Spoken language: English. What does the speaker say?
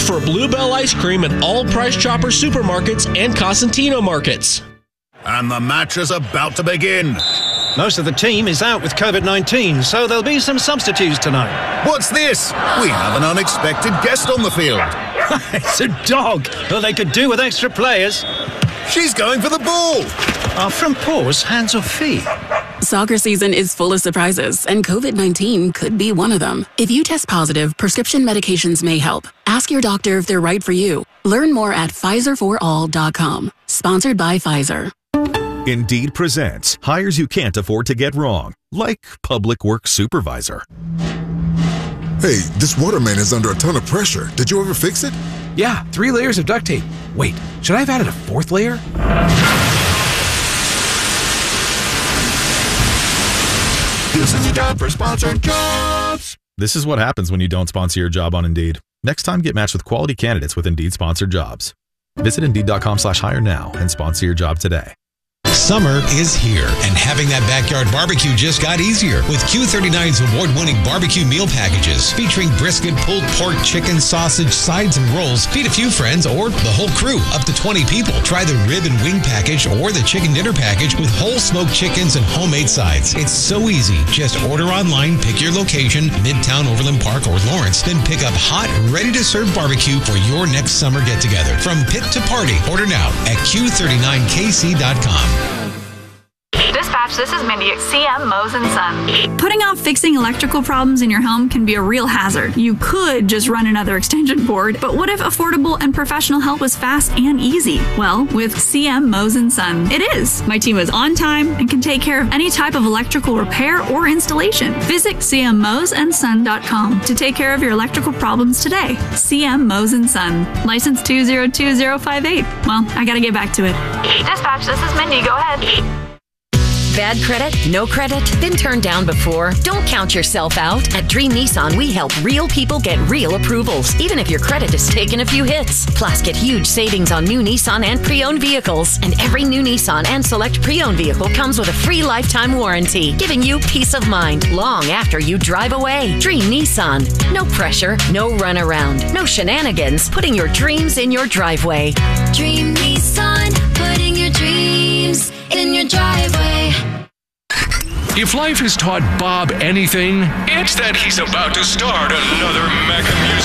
for Bluebell ice cream at all Price Chopper supermarkets and Cosentino markets. And the match is about to begin. Most of the team is out with COVID-19, so there'll be some substitutes tonight. What's this? We have an unexpected guest on the field. It's a dog. Well, they could do with extra players. She's going for the ball. Are front paws hands or feet? Soccer season is full of surprises, and COVID-19 could be one of them. If you test positive, prescription medications may help. Ask your doctor if they're right for you. Learn more at PfizerForAll.com. Sponsored by Pfizer. Indeed presents hires you can't afford to get wrong, like public works supervisor. Hey, this water main is under a ton of pressure. Did you ever fix it? Yeah, 3 layers of duct tape. Wait, should I have added a 4th layer? This is a job for sponsored jobs. This is what happens when you don't sponsor your job on Indeed. Next time, get matched with quality candidates with Indeed sponsored jobs. Visit Indeed.com/hire now and sponsor your job today. Summer is here, and having that backyard barbecue just got easier with Q39's award-winning barbecue meal packages featuring brisket, pulled pork, chicken, sausage, sides, and rolls. Feed a few friends or the whole crew, up to 20 people. Try the rib and wing package or the chicken dinner package with whole smoked chickens and homemade sides. It's so easy. Just order online, pick your location, Midtown, Overland Park, or Lawrence, then pick up hot, ready-to-serve barbecue for your next summer get-together. From pit to party, order now at Q39KC.com. Dispatch, this is Mindy at CM Moes & Son. Putting off fixing electrical problems in your home can be a real hazard. You could just run another extension cord, but what if affordable and professional help was fast and easy? Well, with CM Moes & Son, it is. My team is on time and can take care of any type of electrical repair or installation. Visit cmmosandson.com to take care of your electrical problems today. CM Moes & Son. License 202058. Well, I gotta get back to it. Dispatch, this is Mindy. Go ahead. Bad credit? No credit? Been turned down before? Don't count yourself out. At Dream Nissan, we help real people get real approvals, even if your credit has taken a few hits. Plus, get huge savings on new Nissan and pre-owned vehicles. And every new Nissan and select pre-owned vehicle comes with a free lifetime warranty, giving you peace of mind long after you drive away. Dream Nissan. No pressure, no runaround, no shenanigans, putting your dreams in your driveway. Dream Nissan, putting your dreams in your driveway. If life has taught Bob anything, it's that he's about to start another Mecha Music